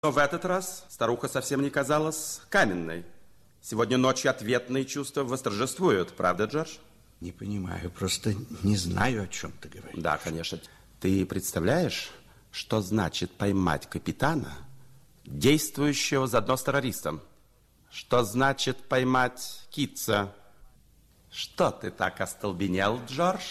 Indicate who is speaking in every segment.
Speaker 1: Но в этот раз старуха совсем не казалась каменной. Сегодня ночью ответные чувства восторжествуют. Правда, Джордж?
Speaker 2: Не понимаю, просто не знаю, о чем ты говоришь.
Speaker 1: Да, конечно. Ты представляешь, что значит поймать капитана, действующего заодно с террористом? Что значит поймать Китса? Что ты так остолбенел, Джордж?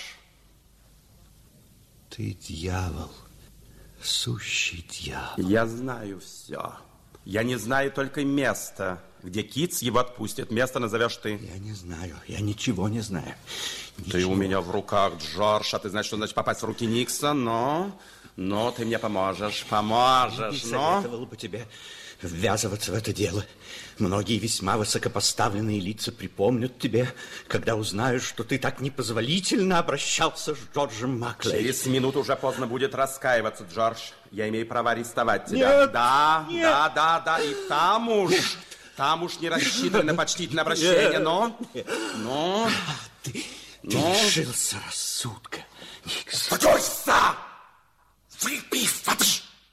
Speaker 2: Ты дьявол, сущий дьявол.
Speaker 1: Я знаю все. Я не знаю только место, где Китс его отпустит. Место назовешь ты.
Speaker 2: Я не знаю, я ничего не знаю.
Speaker 1: Ты у меня в руках, Джордж, а ты знаешь, что значит попасть в руки Никса, но ты мне поможешь,
Speaker 2: Не советовал бы тебе ввязываться в это дело. Многие весьма высокопоставленные лица припомнят тебе, когда узнают, что ты так непозволительно обращался с Джорджем Маклей.
Speaker 1: Через минуту уже поздно будет раскаиваться, Джордж. Я имею право арестовать тебя.
Speaker 2: Нет,
Speaker 1: да,
Speaker 2: нет.
Speaker 1: да. И там уж не рассчитывай на почтительное обращение, но...
Speaker 2: Ты лишился рассудка, Никс.
Speaker 1: Сдуйся! Выпей воды!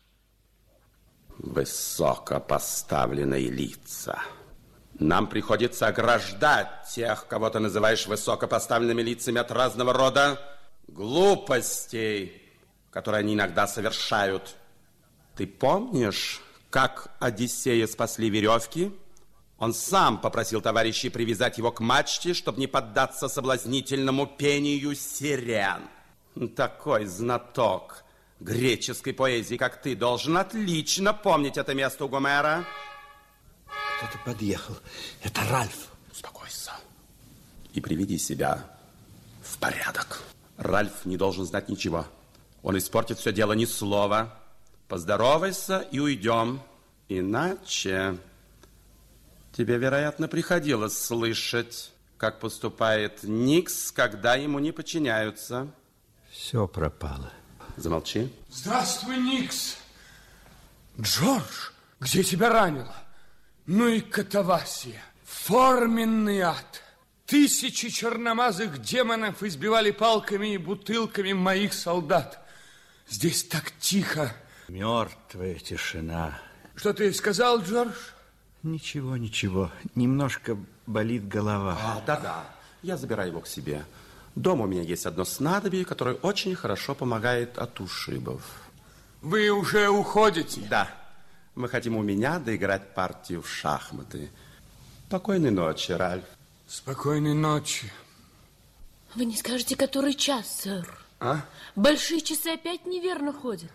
Speaker 1: Высокопоставленные лица. Нам приходится ограждать тех, кого ты называешь высокопоставленными лицами, от разного рода глупостей, которые они иногда совершают. Ты помнишь, как Одиссея спасли веревки? Он сам попросил товарищей привязать его к мачте, чтобы не поддаться соблазнительному пению сирен. Такой знаток греческой поэзии, как ты, должен отлично помнить это место у Гомера.
Speaker 2: Кто-то подъехал. Это Ральф.
Speaker 1: Успокойся и приведи себя в порядок. Ральф не должен знать ничего. Он испортит все дело, ни слова. Поздоровайся и уйдем. Иначе тебе, вероятно, приходилось слышать, как поступает Никс, когда ему не подчиняются.
Speaker 2: Все пропало.
Speaker 1: Замолчи.
Speaker 3: Здравствуй, Никс. Джордж, где тебя ранило? Ну и катавасия. Форменный ад. Тысячи черномазых демонов избивали палками и бутылками моих солдат. Здесь так тихо.
Speaker 2: Мертвая тишина.
Speaker 3: Что ты сказал, Джордж?
Speaker 2: Ничего. Немножко болит голова.
Speaker 1: Да. Я забираю его к себе. Дома у меня есть одно снадобье, которое очень хорошо помогает от ушибов.
Speaker 3: Вы уже уходите?
Speaker 1: Да. Мы хотим у меня доиграть партию в шахматы. Спокойной ночи, Ральф.
Speaker 3: Спокойной ночи.
Speaker 4: Вы не скажете, который час, сэр?
Speaker 3: А?
Speaker 4: Большие часы опять неверно ходят.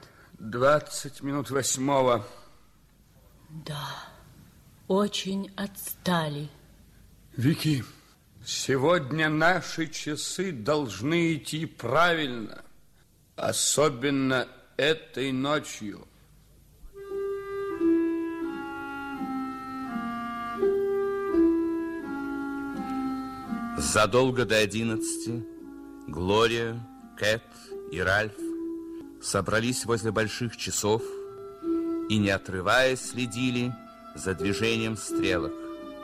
Speaker 3: 8:20.
Speaker 4: Да, очень отстали.
Speaker 3: Вики, сегодня наши часы должны идти правильно. Особенно этой ночью.
Speaker 5: Задолго до 11 Глория, Кэт и Ральф собрались возле больших часов и, не отрываясь, следили за движением стрелок.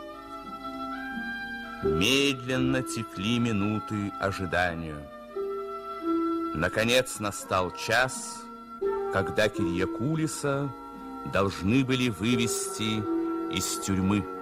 Speaker 5: Медленно текли минуты ожидания. Наконец настал час, когда Кириакулиса должны были вывести из тюрьмы.